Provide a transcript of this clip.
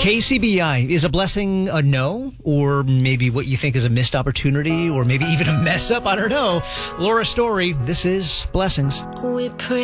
KCBI, is a blessing a no? Or maybe what you think is a missed opportunity? Or maybe even a mess up? I don't know. Laura Story, this is Blessings. We pray.